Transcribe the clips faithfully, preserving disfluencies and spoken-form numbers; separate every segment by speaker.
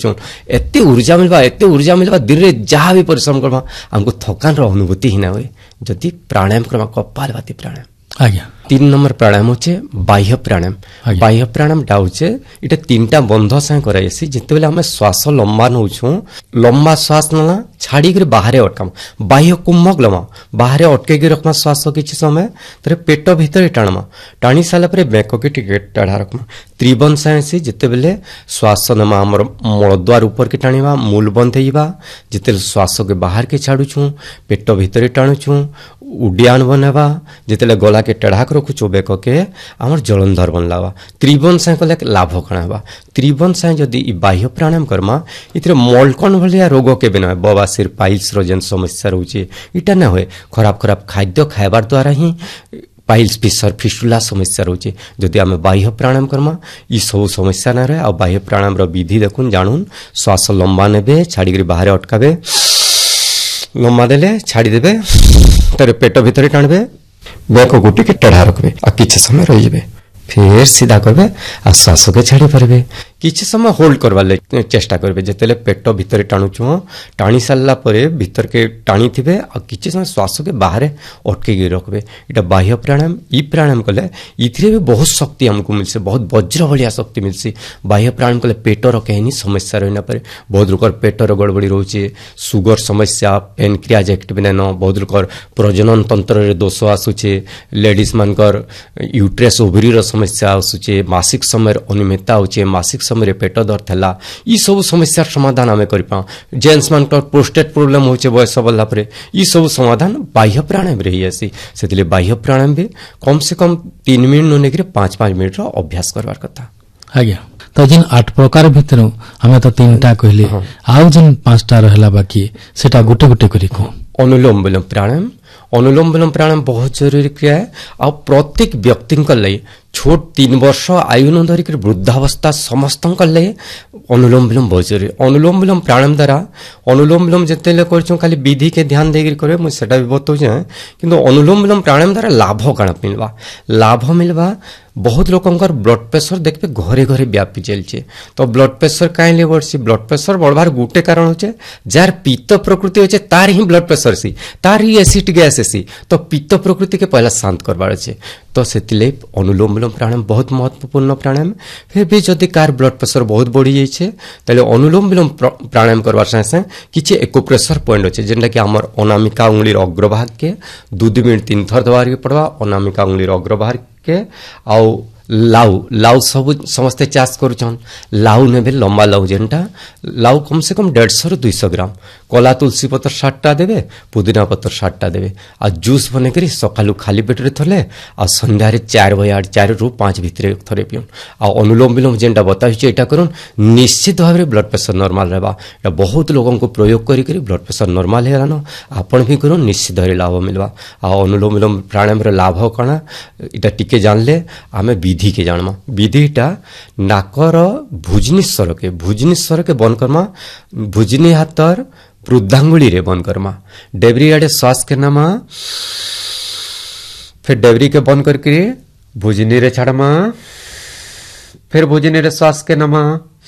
Speaker 1: करूँ एत ऊर्जा मिलवा एत ऊर्जा मिलवा दिन में जहाँ भी परिश्रम करवा हमको थकान अनुभूति ही ना हुए जदि प्राणायाम करवा कपालभाति प्राणायाम।
Speaker 2: आज्ञा
Speaker 1: तीन नंबर प्राणायाम होचे बाह्य प्राणायाम। बाह्य प्राणायाम टा होचे इटा तीनटा बंध से कराइसी जिते बेले हमें श्वास लंबा नौछू लंबा श्वास नला छाड़ी कर बाहर अटकाम बाह्य कुंभक लमा बाहर अटके रखमा श्वास किसी समय तेरे पेट भीतर टाणमा टाणी सारा पर बेक के टिके टाढ़ा रखमा त्रिबंध से जिते बेले श्वास नमा आमर मलद्वार ऊपर के टाणीबा मूल बंद होइबा जिते श्वास के बाहर के छाड़ुछू पेट भीतर टाणुछू उड्यान बनवा जिते गला के टेढ़ा रखुचु बेक के आमर जलंधर बनलावा त्रिबंध से कले लाभ कणावा त्रिबंध से जदि बाह्य प्राणायाम करमा इतरे मलकन भलिया रोग के बिना बवासीर पाइल्स रो जेन समस्या रहउची इटा ना होए खराब खराब खाद्य खाइबार द्वारा ही पाइल्स फिसर फिस्टुला समस्या रहउची जदि आमे बाह्य प्राणायाम करमा ई सब समस्या ना रहे आ बाह्य प्राणायाम रो विधि देखुन जानून श्वास लंबा नेबे छाड़ी कर बाहर अटकाबे लंबा देले छाड़ी देबे तारे पेट भीतर टाणबे बेक गुटी के टेढ़ा रखबे आ किछ समय रही जाबे फिर सीधा करबे आ श्वास के छाड़ी पारबे किछ समय होल्ड करवा ले चेष्टा करबे जेतेले पेट भीतर टाणुछु टाणी सारला परे भीतर के टाणी थिबे आ किछ समय श्वास के बाहर अटके के रखबे इटा बाह्य प्राणायाम ई प्राणायाम कले इथिरे भी बहुत शक्ति हमको मिलसे बहुत वज्र भलिया शक्ति मिलसी बाह्य प्राणायाम कले पेटर केहनी समस्या रहना पारे बहुत लोकर पेटर गड़बड़ी रहउची सुगर समस्या पेनक्रियाज एक्टिव न बहुत लोकर प्रजनन तंत्र रे दोष आसुचे लेडीज मानकर यूट्रेस ओवरी रो समस्या आसुचे मासिक समय अनियमितता होचे मासिक समय पेट दर्द है ई सब समस्या समाधान आम कर जेन्स मान प्रोस्टेट प्रोब्लेम होचे बयस बढ़ला पर ई सब समाधान बाह्य प्राणायाम रही आसी से बाह्य प्राणायाम भी कम से कम तीन मिनट ननेक पांच पांच मिनट अभ्यास करवार कथा।
Speaker 2: आज्ञा तो जिन आठ प्रकार भितर हमें तो तीन टा कहले आउ जिन पांचटा रहला बाकी सेटा गुटे गुटे करी को
Speaker 1: अनुलोम विलोम प्राणायाम अनुलोम विलोम प्राणायाम बहुत जरूरी क्रिया है आ प्रत्येक व्यक्ति लई छोट तीन वर्ष आयु न धरिक वृद्धावस्था समस्त अनुलोम विलोम बहुत जरूरी अनुलोम विलोम प्राणायाम द्वारा अनुलोम विलोम जिते कर खाली विधि के ध्यान देकर करे मुझे भी बताऊे कि अनुलोम विलोम प्राणायाम द्वारा लाभ कण मिलवा लाभ मिलवा बहुत लोकंकर ब्लड प्रेशर देखते घरे घरे व्यापी चलছে तो ब्लड प्रेशर कहीं बढ़सी ब्लड प्रेशर बढ़वार गोटे कारण होचे जार पित्त प्रकृति होचे तार ही ब्लड प्रेशर सी तार ही एसिड गैस सी तो पित्त प्रकृति के पहला शांत करवार अच्छे तो से अनुलोम विलोम प्राणायाम बहुत महत्वपूर्ण प्राणायाम फिर भी जदि कार ब्लड प्रेशर बहुत बढ़ी जाइए तेल अनुलोम विलोम प्राणायाम करवार साथ साथ किसी एक्यूप्रेशर पॉइंट अच्छे जेनटा कि आमर अनामिका उंगलीर अग्रभाग के दू दू मिनट तीन थर दबार के पड़वा अनामिका उंगलीर अग्रभाग के आउ लाउ लाउ सब समस्ते चाष करुछन लाउ ने लंबा लाउ जेनटा लाउ कम से कम डेढ़ सौ दुई सौ ग्राम कला तुलसी पत्र सातटा देवे पुदीना पत्र सातटा देवे आ जूस बनेकर सकालू खाली पेटे थले आ संध्यारे चार बजे आठ चार रु पांच भितर थरे पियन आ अनुलोम विलोम जेनटा बताइए यहाँ करूँ निश्चित भाव में ब्लड प्रेशर नॉर्मल रहा बहुत लोगों को प्रयोग करी ब्लड प्रेशर नॉर्मल है आपण भी करूँ निश्चित भाव लाभ मिलवा आ अनुलोम विलोम प्राणायाम लाभ कण इटा टिके जानले आम विधि के जानमा विधिटा नाकर भुजनी स्वर के भुजनी स्वर के बंद करमा भुजनी हाथर वृद्धांगुली रे बंद करमा डेबरी आड़े श्वास के नमा फिर डेबरी के बंद करके भुजनी रे छाड़मा फिर भुजनी रे श्वास के नमा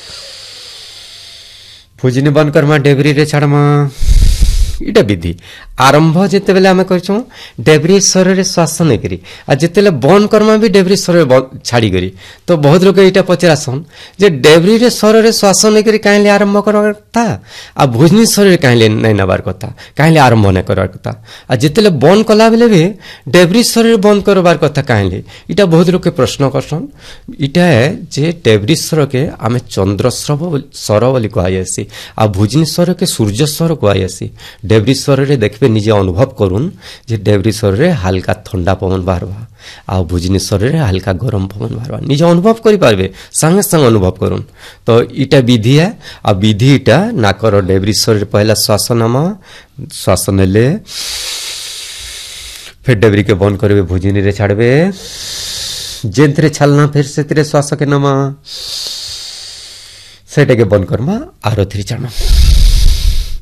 Speaker 1: भुजनी बंद करमा डेबरी रे छाड़मा इटा विधि आरंभ जिते बेले आम कर डेबरी स्वर श्वास नहीं आ जिते बंद करमा भी डेबरी स्वर छाड़ी करी तो बहुत लोग यहाँ पचरासन जे डेबरी स्वर श्वास नहीं कहीं आरंभ करवार कथा आ भुजनी स्वर कहीं नहीं नबार कथा कहीं आरंभ नहीं करवार कथा आ जिते बंद कला बेले भी डेबरी स्वर बंद करवार कथा कहीं इटा बहुत लोग प्रश्न करसन इटा है जे डेबरी स्वर के आम चंद्रस्रव स्वर बोली कहुसी आ भुजनी स्वर के सूर्य स्वर कहुसी डेबरी स्वर रे देखबे निजे अनुभव करूँ जे डेबरी स्वर रे हल्का ठंडा पवन बाहरवा आ भुजनी स्वर रे हल्का गरम पवन बाहरवा निजे अनुभव करि पारबे संगे संग अनुभव करूँ तो इटा विधि है आ विधि इटा नाकर डेबरी स्वर रे पहला श्वास नमा श्वास नेले फिर डेबरी के बंद करबे भुजनी रे छाड़बे जेंतरे छलना फिर से तेरे श्वास के नमा सेटे के बंद करमा आरो थ्री छाड़ना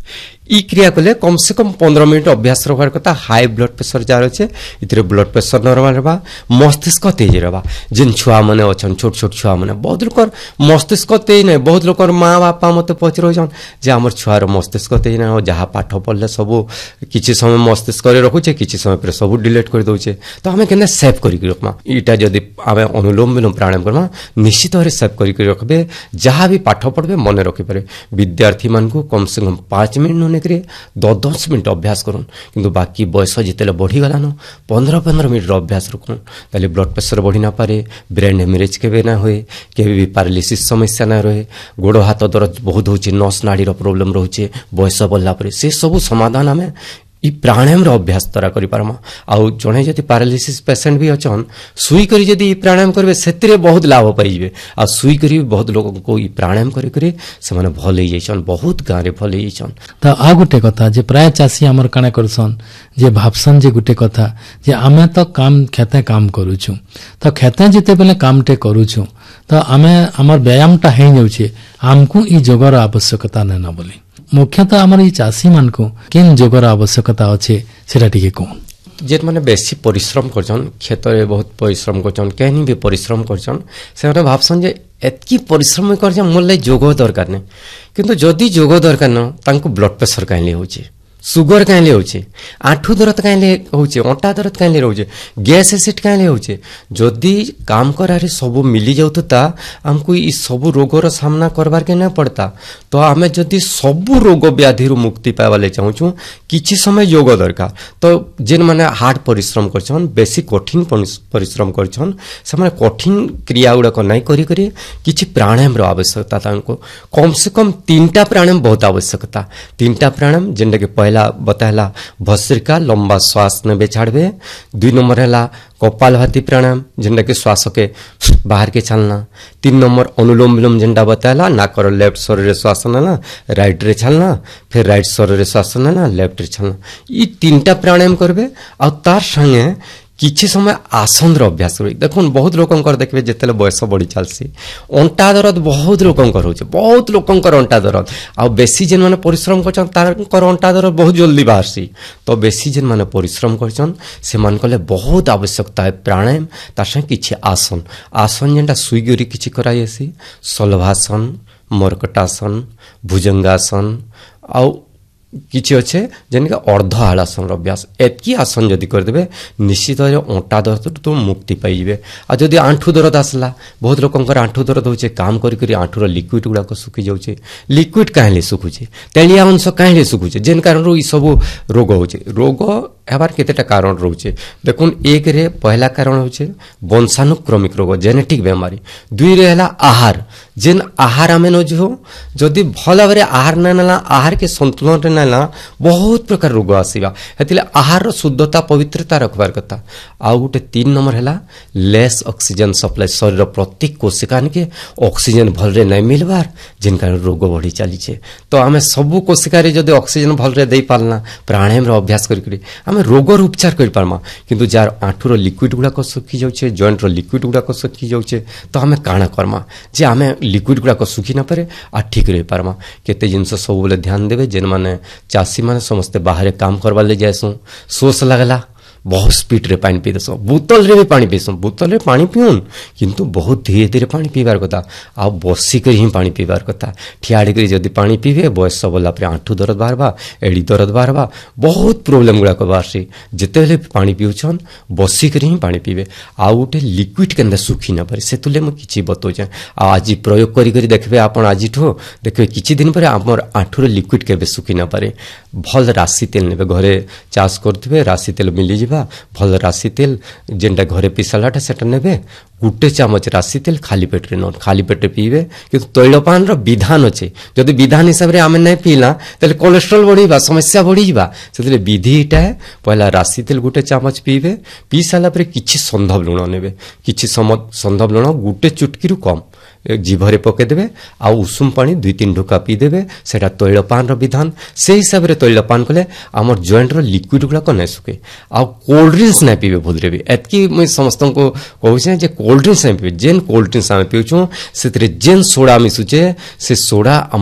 Speaker 1: इ क्रिया कले कम से कम पंद्रह मिनिट अभ्यास रखबार कथा हाई ब्लड प्रेशर जार अच्छे इतरे ब्लड प्रेशर नॉर्मल रहा मस्तिष्क तेज रहा जिन छुआ मैंने अच्छा छोट छोट छुआ मैंने बहुत लोग मस्तिष्क तेज नहीं बहुत लोग माँ बापा मत पचर जे आम छुआर मस्तिष्क तेज ना जहाँ पाठ पढ़ले सब किसी समय मस्तिष्क रखुचे किसी समय पर सब डिलीट कर दौचे तो आम के सेव करके रखमा इटा जदि आम अनुलोम विलोम प्राणायाम करमा निश्चित भाव सेव करके रखबे जहाँ भी पाठ पढ़बे मन रखिपारे विद्यार्थी मान को कम से कम पांच मिनट होने के दस दस मिनट अभ्यास करूँ किंतु बाकी बयस जिते बढ़ीगलान पंद्रह पंद्रह मिनट अभ्यास रखूँ ताले ब्लड प्रेशर बढ़ी ना पारे ब्रेन हेमरेज केवे ना हुए केवे भी पैरालिसिस समस्या ना रहे गोड़ हाथ दर्द बहुत होचे नस नाड़ी प्रोब्लेम रोचे बयस बढ़ला पर से सब समाधान आम इ प्राणायाम रो अभ्यास द्वारा करि पारमा आउ जणे जति पैरालिसिस पेशेंट भी अछन सुई करी जति इ प्राणायाम करबे सेतिरे बहुत लाभ पाइबे आ सुई करी बहुत लोग को इ प्राणायाम करी करी से माने भले जइछन बहुत गारे भले जइछन
Speaker 2: त आ गुटे कथा जे प्राय चासी हमर काने करसन जे भाबसन जे गुटे कथा जे आमे तो काम खेते काम करूछु त खेते जते बेले कामटे करूछु त आमे हमर व्यायामटा हेइ जाउछे हमकु इ जोगर आवश्यकता नै न बोली मुख्यतः आमर ये चाषी मान को किन जोगर आवश्यकता अच्छे सेटा टिके कोन
Speaker 1: जे माने बेसी परिश्रम करछन खेत रे बहुत परिश्रम करछन केनी भी परिश्रम करछन से माने भाबसन जे एतकी परिश्रम करछन मोले जोग दरकार नै किंतु जदी जोग दरकार न तांको ब्लड प्रेशर काइले होचे सुगर काइले होचे आंठू दर्द काइले होचे अंटा दर्द काइले रोचे गैस एसिड काइले होचे जदी काम करारे सब मिली जाउता हमको ई सब रोगर सामना करबार के ना पड़ता तो आमे जदी सब रोग व्याधि रु मुक्ति पावाले चाहूछु किछि समय योग दरकार तो जेन माने हार्ड परिश्रम करछन बेसी कठिन परिश्रम करछन से माने कठिन क्रिया गुडा को नै करी करी किछि प्राणायाम रो आवश्यकता तांको कम से कम तीनटा प्राणायाम बहुत आवश्यकता तीनटा प्राणायाम जेंडा के पहला बताला भस्त्रिका लंबा श्वास ने छाड़बे दुई नंबर है कपालभाति प्राणायाम जेंडा के श्वास के बाहर के छालना तीन नंबर अनुलोम विलोम जेंडा बताला नाकर लेफ्ट स्वर रे श्वास ना राइट रे छालना फिर राइट स्वर रे श्वास ना लेफ्ट रे छालना ई तीनटा प्राणायाम करबे आ तार संगे किछि समय आसन रो अभ्यास करी देखुन बहुत लोकंकर देखबे जेतेले बयस बढ़ी चलसी अंटा दर्द बहुत लोकंकर होचे बहुत लोकंकर अंटा दर्द आ बेसी जेन माने परिश्रम करछन तारकर अंटा दर्द बहुत जल्दी बाहरसी तो बेसी जेन माने परिश्रम करछन से मान कले बहुत आवश्यकता है प्राणायाम तार संगे किछि आसन आसन जेंटा सुईगरी किछि कराइसी शलभासन मर्कटासन भुजंगासन आ किछि अच्छे जेनका अर्ध आसन अभ्यास एतकी आसन जदि करदेबे निश्चित अंटा दर्द तो मुक्ति पाइबे आ जदि आंठू दर्द आसला बहुत लोकंकर आंठू दर्द होचे काम करी करी आंठूर लिक्विड गुड़ाक सुखी जाउचे लिक्विड काहेले सुखुचे तेलिया अंश काहेले सुखुचे जेन कारण ई सब रोग होचे रोग हेबार केतेटा कारण रोचे देखुन एक रे पहला कारण होचे वंशानुक्रमिक रोग जेनेटिक बेमारी दुई रे हला आहार जेन आहार आमे न जो जदि भल भाबरे आहार न नेला आहार के संतुलन रे नेला बहुत प्रकार रोग आसीबा हेतिले आहार शुद्धता पवित्रता रखबार कथा आ गुटे तीन नंबर हला लेस ऑक्सीजन सप्लाई शरीर प्रत्येक कोशिका के ऑक्सीजन भल रे नै मिलबार जेन कारण रोग बढ़ी चली छे तो आमे सब कोशिका रे जदि ऑक्सीजन भल रे देई पालना प्राणायाम रो अभ्यास करी करी आमे रोगर उपचार कर पारमा किंतु जार आंठूर लिक्विड गुड़ाक सुखी जाउछे जॉइंट रो लिक्विड गुड़ाक सुखी जाउछे तो आमे काना करमा जे आमे लिक्विड गुड़ाक सुखी न पारे आ ठीक रही पारमा केते जिनस सब बोले ध्यान देबे जेन माने चासी माने समस्त बाहर काम करबा ले जायसु सोस लागला बहुत स्पीड रे पानी पी देसो बोतल रे भी पानी पीसो बोतल रे पानी पिउन किंतु बहुत धीरे धीरे पानी पीबार कथा आ बसी कर ही पानी पीबार कथा ठियाड़ी कर जदि पानी पीबे बयस बोला पर आंठू दर्द बाहरबा एड़ी दर्द बाहरबा बहुत प्रॉब्लम गुड़ा बाहरसी जेते बेले पानी पिउछन बसी कर ही पानी पीबे आ उटे लिक्विड केंदा सुखी न पारे सेतुले म किछि बतोचे आ आज प्रयोग करी करी देखबे आपण आजिठो देखबे किछि दिन पर हमर आंठूर लिक्विड केबे सुखी न पारे भल राशि तेल नेबे घरे चाष करथिबे राशि तेल मिली भल राशि तेल जेनटा घरे पिसालाटा सेटा नेबे गुटे चामच राशि तेल खाली पेट रे न खाली पेट पीबे कि तैलपान रो विधान अच्छे जदि विधान हिसाब रे आमे नै पीला तले कोलेस्ट्रॉल बढ़ीबा समस्या बढ़ी जिबा सेतले विधि इटा है पहला राशि तेल गुटे चामच पीबे पी साला पर किछि संधव लुण नेबे किछि संधव लुण गुटे चुटकी रु कम जीभरे पके देबे आ उषुम पानी दुई तीन ढोका पी देबे सेटा तैलपान रो विधान से हिसाब रे तैलपान कले हमर जॉइंट रो लिक्विड गुला को नै सुके आ कोल्ड ड्रिंक्स नै पीबे भूल रे भी एतकी मैं समस्त को कहू छै जे कोल्ड ड्रिंक्स नै पीबे जेन कोल्ड ड्रिंक्स आमे पिउछु सेतरे जेन सोडा मिसुचे से सोडा हमर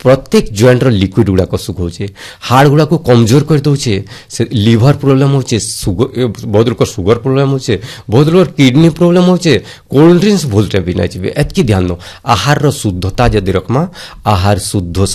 Speaker 1: प्रत्येक जॉइंट रो लिक्विड गुडा को सुखौचे हाड़ गुडा को कमजोर कर दोचे से लिवर प्रॉब्लम होचे सुगर बहुत लोग सुगर प्रॉब्लम होचे बहुत लोग किडनी प्रॉब्लम होचे कोल्ड ड्रिंक्स भूलते भी नहीं चाहिए एतकी ध्यान दो आहार रो शुद्धता जदि रखमा आहार शुद्ध